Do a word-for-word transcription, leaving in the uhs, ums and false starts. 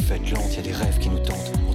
fête lente, y a des rêves qui nous tentent.